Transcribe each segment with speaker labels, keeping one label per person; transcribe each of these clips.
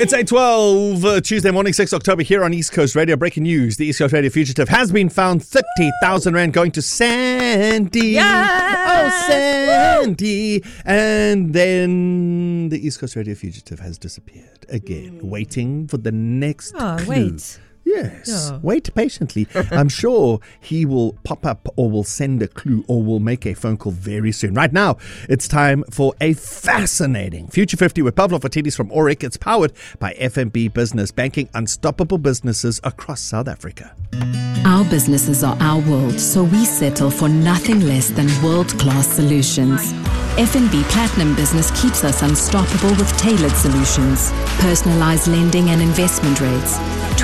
Speaker 1: It's 8:12, Tuesday morning, 6 October, here on East Coast Radio. Breaking news, the East Coast Radio fugitive has been found. 30,000 rand going to Sandy.
Speaker 2: Yes!
Speaker 1: Oh, Sandy. And then the East Coast Radio fugitive has disappeared again, waiting for the next clue.
Speaker 2: Wait.
Speaker 1: Yes. Wait patiently. I'm sure he will pop up or will send a clue or will make a phone call very soon. Right now, it's time for a fascinating Future 50 with Pavlo Fatidis from Oric. It's powered by FNB Business, banking unstoppable businesses across South Africa.
Speaker 3: Our businesses are our world, so we settle for nothing less than world-class solutions. FNB Platinum Business keeps us unstoppable with tailored solutions, personalized lending and investment rates,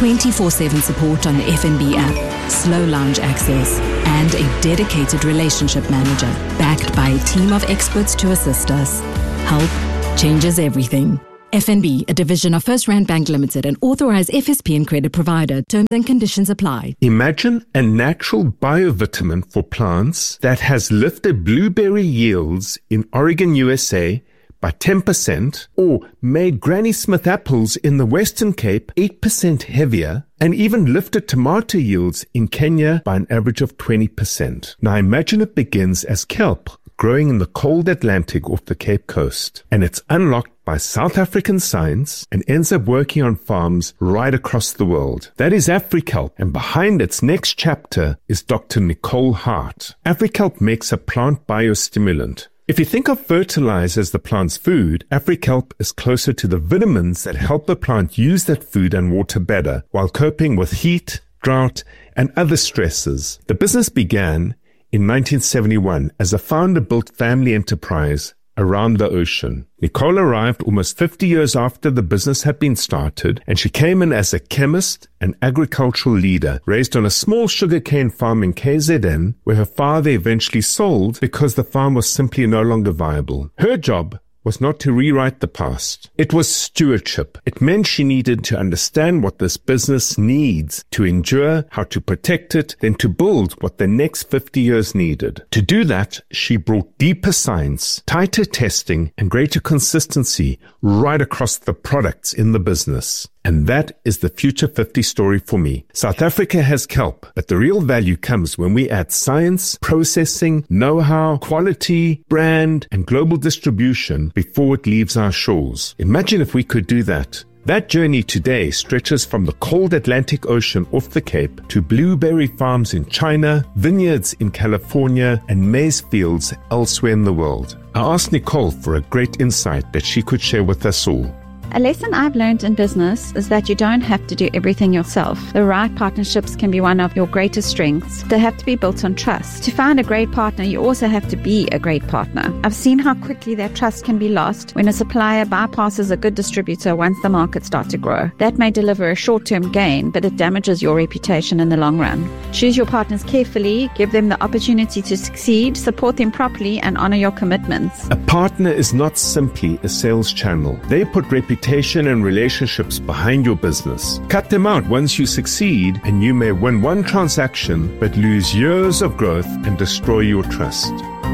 Speaker 3: 24/7 support on the FNB app, slow lounge access, and a dedicated relationship manager backed by a team of experts to assist us. Help changes everything. FNB, a division of First Rand Bank Limited, an authorized FSP and credit provider. Terms and conditions apply.
Speaker 4: Imagine a natural biovitamin for plants that has lifted blueberry yields in Oregon, USA by 10%, or made Granny Smith apples in the Western Cape 8% heavier, and even lifted tomato yields in Kenya by an average of 20%. Now imagine it begins as kelp, growing in the cold Atlantic off the Cape Coast, and it's unlocked by South African science and ends up working on farms right across the world. That is AfriKelp, and behind its next chapter is Dr. Nicole Hart. AfriKelp makes a plant biostimulant. If you think of fertilizer as the plant's food, AfriKelp is closer to the vitamins that help the plant use that food and water better while coping with heat, drought, and other stresses. The business began in 1971 as a founder-built family enterprise around the ocean. Nicole arrived almost 50 years after the business had been started, and she came in as a chemist and agricultural leader, raised on a small sugarcane farm in KZN, where her father eventually sold because the farm was simply no longer viable. Her job was not to rewrite the past. It was stewardship. It meant she needed to understand what this business needs to endure, how to protect it, then to build what the next 50 years needed. To do that, she brought deeper science, tighter testing, and greater consistency right across the products in the business. And that is the Future 50 story for me. South Africa has kelp, but the real value comes when we add science, processing, know-how, quality, brand, and global distribution before it leaves our shores. Imagine if we could do that. That journey today stretches from the cold Atlantic Ocean off the Cape to blueberry farms in China, vineyards in California, and maize fields elsewhere in the world. I asked Nicole for a great insight that she could share with us all.
Speaker 5: A lesson I've learned in business is that you don't have to do everything yourself. The right partnerships can be one of your greatest strengths. They have to be built on trust. To find a great partner, you also have to be a great partner. I've seen how quickly that trust can be lost when a supplier bypasses a good distributor once the markets start to grow. That may deliver a short-term gain, but it damages your reputation in the long run. Choose your partners carefully, give them the opportunity to succeed, support them properly, and honor your commitments.
Speaker 4: A partner is not simply a sales channel. They put reputation and relationships behind your business. Cut them out once you succeed, and you may win one transaction but lose years of growth and destroy your trust.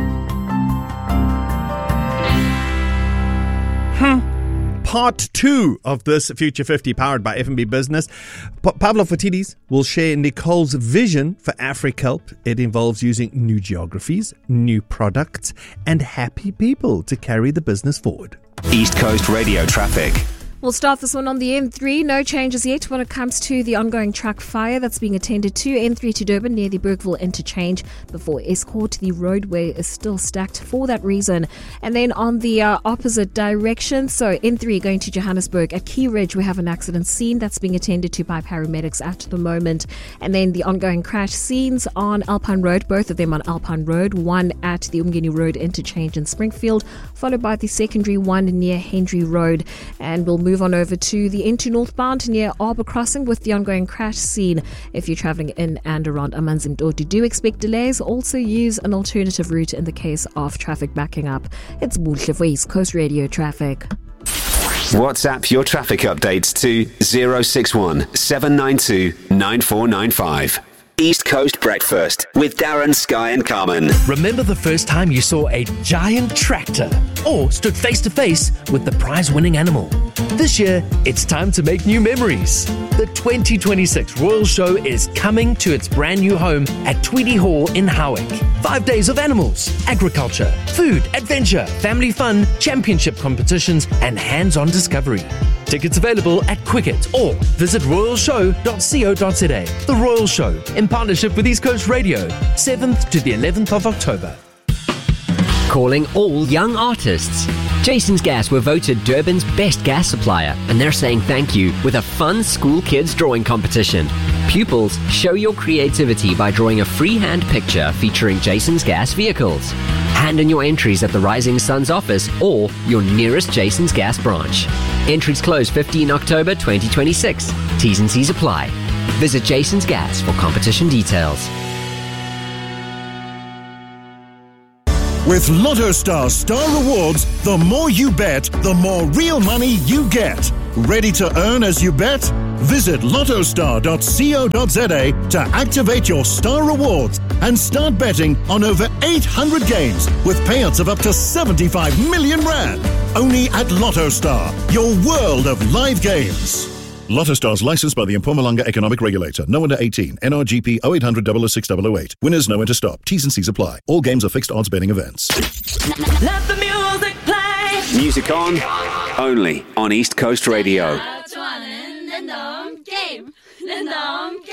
Speaker 1: Part 2 of this Future 50 powered by FNB Business. Pavlo Fatidis will share Nicole's vision for AfriKelp. It involves using new geographies, new products, and happy people to carry the business forward.
Speaker 6: East Coast Radio traffic.
Speaker 2: We'll start this one on the N3. No changes yet when it comes to the ongoing truck fire that's being attended to. N3 to Durban near the Bergville interchange before Escort. The roadway is still stacked for that reason. And then on the opposite direction, so N3 going to Johannesburg at Key Ridge, we have an accident scene that's being attended to by paramedics at the moment. And then the ongoing crash scenes on Alpine Road, both of them on Alpine Road, one at the Umgeni Road interchange in Springfield, followed by the secondary one near Henry Road. And we'll move on over to the N2 northbound near Arbor Crossing with the ongoing crash scene. If you're travelling in and around Amanzimtoti, do expect delays. Also use an alternative route in the case of traffic backing up. It's Buhle for East Coast Radio traffic.
Speaker 6: WhatsApp your traffic updates to 061 792 9495. East Coast Breakfast with Darren, Sky and Carmen.
Speaker 7: Remember the first time you saw a giant tractor or stood face to face with the prize-winning animal? This year, it's time to make new memories. The 2026 Royal Show is coming to its brand new home at Tweedy Hall in Howick. 5 days of animals, agriculture, food, adventure, family fun, championship competitions, and hands-on discovery. Tickets available at Quicket or visit royalshow.co.za. The Royal Show, in partnership with East Coast Radio, 7th to the 11th of October.
Speaker 8: Calling all young artists. Jason's Gas were voted Durban's best gas supplier, and they're saying thank you with a fun school kids drawing competition. Pupils, show your creativity by drawing a freehand picture featuring Jason's Gas vehicles. Hand in your entries at the Rising Suns office or your nearest Jason's Gas branch. Entries close 15 October 2026. T's and C's apply. Visit Jason's Gas for competition details.
Speaker 9: With LottoStar Star Rewards, the more you bet, the more real money you get. Ready to earn as you bet? Visit lottostar.co.za to activate your Star Rewards and start betting on over 800 games with payouts of up to 75 million rand. Only at LottoStar, your world of live games. LottoStar is licensed by the Mpumalanga Economic Regulator. No under 18. NRGP 0800 006 008. Winners know when to stop. T's and C's apply. All games are fixed odds betting events.
Speaker 6: Let the music play. Music on, only on East Coast Radio.